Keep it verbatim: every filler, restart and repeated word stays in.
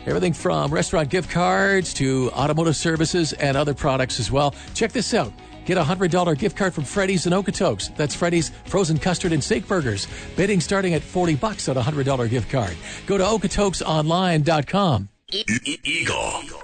Everything from restaurant gift cards to automotive services and other products as well. Check this out. Get a one hundred dollars gift card from Freddy's and Okotoks. That's Freddy's frozen custard and steak burgers. Bidding starting at forty bucks on a one hundred dollars gift card. Go to okotokes online dot com. Eagle.